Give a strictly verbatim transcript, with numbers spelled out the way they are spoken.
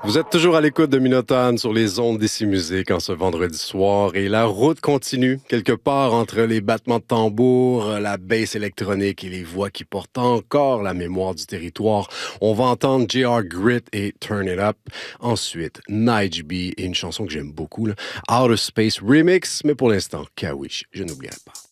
Vous êtes toujours à l'écoute de Minotone sur les ondes d'Ici Musique en ce vendredi soir et la route continue quelque part entre les battements de tambour, la basse électronique et les voix qui portent encore la mémoire du territoire. On va entendre J R. Grit et Turn It Up. Ensuite, Nige B et une chanson que j'aime beaucoup, là, Outer Space Remix, mais pour l'instant, Kawish, je n'oublierai pas.